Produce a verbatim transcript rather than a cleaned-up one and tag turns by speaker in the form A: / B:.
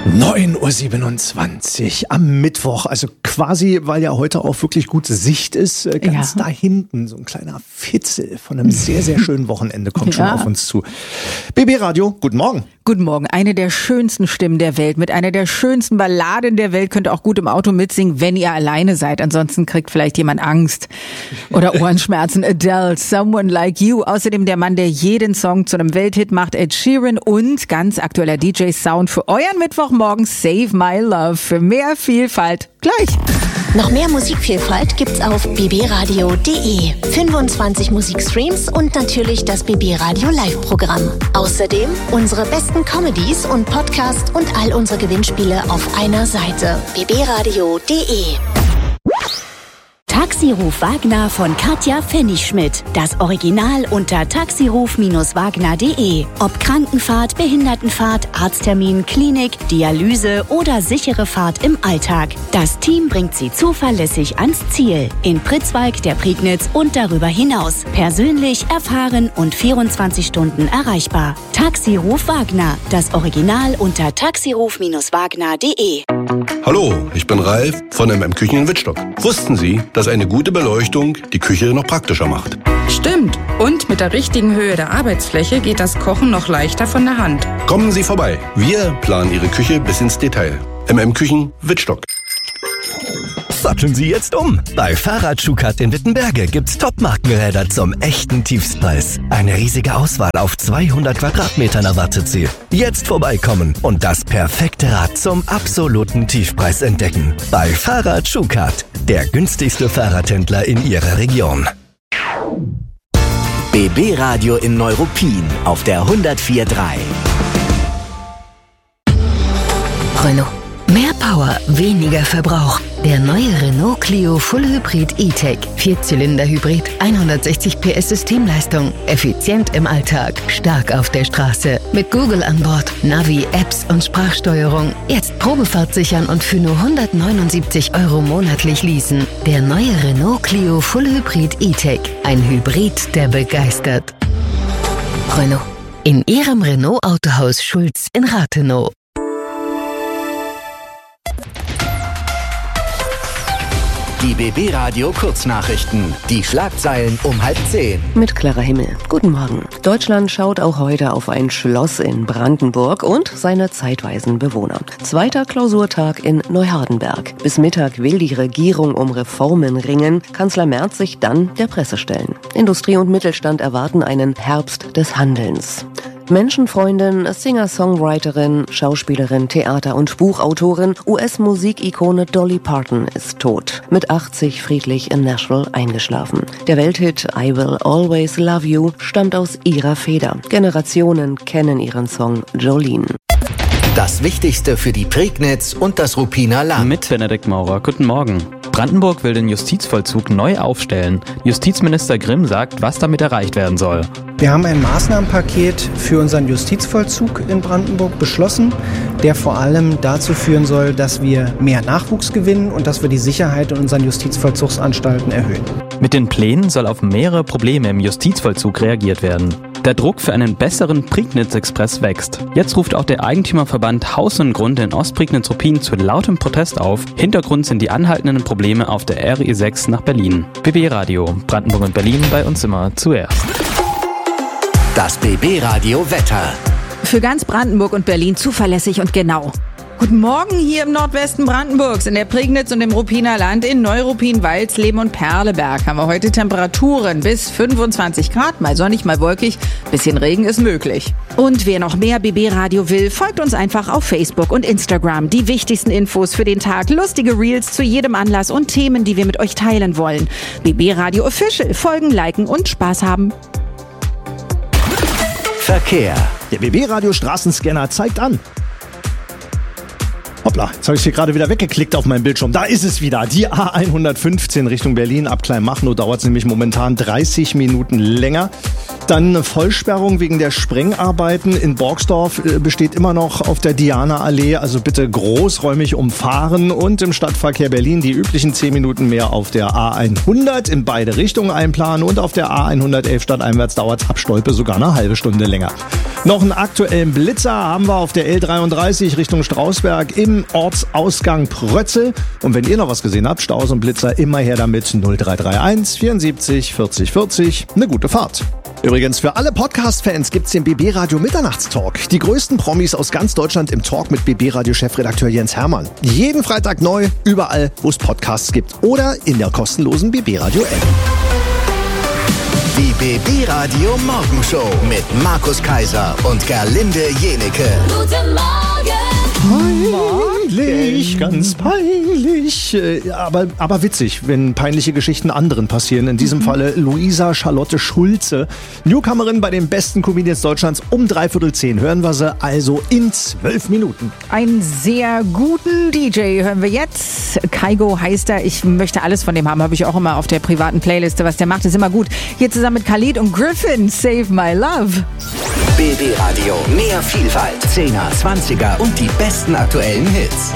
A: neun Uhr siebenundzwanzig am Mittwoch, also quasi, weil ja heute auch wirklich gute Sicht ist, ganz ja. da hinten, so ein kleiner Fitzel von einem sehr, sehr schönen Wochenende kommt ja. schon auf uns zu. B B Radio, guten Morgen.
B: Guten Morgen. Eine der schönsten Stimmen der Welt, mit einer der schönsten Balladen der Welt, könnt ihr auch gut im Auto mitsingen, wenn ihr alleine seid. Ansonsten kriegt vielleicht jemand Angst oder Ohrenschmerzen. Adele, Someone Like You. Außerdem der Mann, der jeden Song zu einem Welthit macht, Ed Sheeran, und ganz aktueller D J-Sound für euren Mittwochmorgen, Save My Love. Für mehr Vielfalt gleich.
C: Noch mehr Musikvielfalt gibt's auf b b radio punkt d e. fünfundzwanzig Musikstreams und natürlich das B B Radio Live-Programm. Außerdem unsere besten Comedies und Podcasts und all unsere Gewinnspiele auf einer Seite. b b radio punkt d e.
D: Taxiruf Wagner von Katja Pfennigschmidt. Das Original unter taxiruf Wagner punkt d e. Ob Krankenfahrt, Behindertenfahrt, Arzttermin, Klinik, Dialyse oder sichere Fahrt im Alltag. Das Team bringt Sie zuverlässig ans Ziel. In Pritzwalk, der Prignitz und darüber hinaus. Persönlich, erfahren und vierundzwanzig Stunden erreichbar. Taxiruf Wagner. Das Original unter taxiruf Wagner punkt d e.
E: Hallo, ich bin Ralf von M M Küchen in Wittstock. Wussten Sie, dass eine gute Beleuchtung die Küche noch praktischer macht?
F: Stimmt. Und mit der richtigen Höhe der Arbeitsfläche geht das Kochen noch leichter von der Hand.
E: Kommen Sie vorbei. Wir planen Ihre Küche bis ins Detail. M M Küchen Wittstock.
G: Satteln Sie jetzt um. Bei Fahrrad Schukat in Wittenberge gibt's Top-Markenräder zum echten Tiefstpreis. Eine riesige Auswahl auf zweihundert Quadratmetern erwartet Sie. Jetzt vorbeikommen und das perfekte Rad zum absoluten Tiefpreis entdecken. Bei Fahrrad Schukat, der günstigste Fahrradhändler in Ihrer Region.
H: B B Radio in Neuruppin auf der hundertvier Komma drei.
I: Renault. Mehr Power, weniger Verbrauch. Der neue Renault Clio Full Hybrid E-Tech. Vierzylinder-Hybrid, hundertsechzig P S Systemleistung. Effizient im Alltag, stark auf der Straße. Mit Google an Bord, Navi, Apps und Sprachsteuerung. Jetzt Probefahrt sichern und für nur hundertneunundsiebzig Euro monatlich leasen. Der neue Renault Clio Full Hybrid E-Tech. Ein Hybrid, der begeistert. Renault. In Ihrem Renault Autohaus Schulz in Rathenow.
H: Die B B Radio Kurznachrichten. Die Schlagzeilen um halb zehn.
J: Mit Clara Himmel. Guten Morgen. Deutschland schaut auch heute auf ein Schloss in Brandenburg und seine zeitweisen Bewohner. Zweiter Klausurtag in Neuhardenberg. Bis Mittag will die Regierung um Reformen ringen. Kanzler Merz sich dann der Presse stellen. Industrie und Mittelstand erwarten einen Herbst des Handelns. Menschenfreundin, Singer-Songwriterin, Schauspielerin, Theater- und Buchautorin, U S-Musikikone Dolly Parton ist tot. Mit achtzig friedlich in Nashville eingeschlafen. Der Welthit I Will Always Love You stammt aus ihrer Feder. Generationen kennen ihren Song Jolene.
H: Das Wichtigste für die Prignitz und das Ruppiner Land.
K: Mit Benedikt Maurer. Guten Morgen. Brandenburg will den Justizvollzug neu aufstellen. Justizminister Grimm sagt, was damit erreicht werden soll.
L: Wir haben ein Maßnahmenpaket für unseren Justizvollzug in Brandenburg beschlossen, der vor allem dazu führen soll, dass wir mehr Nachwuchs gewinnen und dass wir die Sicherheit in unseren Justizvollzugsanstalten erhöhen.
K: Mit den Plänen soll auf mehrere Probleme im Justizvollzug reagiert werden. Der Druck für einen besseren Prignitz-Express wächst. Jetzt ruft auch der Eigentümerverband Haus und Grund in Ostprignitz-Ruppin zu lautem Protest auf. Hintergrund sind die anhaltenden Probleme auf der R E sechs nach Berlin. B B Radio, Brandenburg und Berlin, bei uns immer zuerst.
H: Das B B Radio Wetter.
B: Für ganz Brandenburg und Berlin zuverlässig und genau. Guten Morgen hier im Nordwesten Brandenburgs, in der Prignitz und im Ruppiner Land, in Neuruppin, Walsleben und Perleberg haben wir heute Temperaturen bis fünfundzwanzig Grad, mal sonnig, mal wolkig, bisschen Regen ist möglich. Und wer noch mehr B B Radio will, folgt uns einfach auf Facebook und Instagram. Die wichtigsten Infos für den Tag, lustige Reels zu jedem Anlass und Themen, die wir mit euch teilen wollen. B B Radio Official, folgen, liken und Spaß haben.
H: Verkehr.
A: Der B B Radio Straßenscanner zeigt an. Hoppla, jetzt habe ich hier gerade wieder weggeklickt auf meinem Bildschirm. Da ist es wieder, die A hundertfünfzehn Richtung Berlin. Ab Kleinmachnow dauert es nämlich momentan dreißig Minuten länger. Dann Vollsperrung wegen der Sprengarbeiten in Borgsdorf besteht immer noch auf der Diana-Allee. Also bitte großräumig umfahren und im Stadtverkehr Berlin die üblichen zehn Minuten mehr auf der A hundert in beide Richtungen einplanen und auf der A hundertelf stadteinwärts dauert es ab Stolpe sogar eine halbe Stunde länger. Noch einen aktuellen Blitzer haben wir auf der L dreiunddreißig Richtung Strausberg im Ortsausgang Prötzel. Und wenn ihr noch was gesehen habt, Staus und Blitzer, immer her damit null drei drei eins vierundsiebzig vierzig vierzig. Eine gute Fahrt. Übrigens, für alle Podcast-Fans gibt's den B B Radio Mitternachtstalk. Die größten Promis aus ganz Deutschland im Talk mit B B Radio Chefredakteur Jens Hermann. Jeden Freitag neu, überall, wo es Podcasts gibt oder in der kostenlosen B B Radio App.
H: Die B B Radio Morgenshow mit Markus Kaiser und Gerlinde Jenecke.
C: Guten Morgen!
A: Peinlich, ganz peinlich, aber, aber witzig, wenn peinliche Geschichten anderen passieren. In diesem Falle Luisa Charlotte Schulze, Newcomerin bei den besten Comedians Deutschlands. Um dreiviertel zehn hören wir sie also in zwölf Minuten.
B: Einen sehr guten D J hören wir jetzt. Kaigo heißt er. Ich möchte alles von dem haben, habe ich auch immer auf der privaten Playliste. Was der macht, ist immer gut. Hier zusammen mit Khalid und Griffin, Save My Love.
H: B B Radio, mehr Vielfalt, Zehner, Zwanziger und die besten aktuellen Hits.